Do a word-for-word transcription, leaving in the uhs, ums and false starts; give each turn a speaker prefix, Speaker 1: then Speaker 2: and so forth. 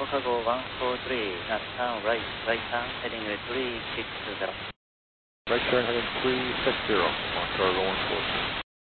Speaker 1: cargo one four three, now turn right, right turn, heading three six zero.
Speaker 2: Right turn heading three six zero, on cargo one four three.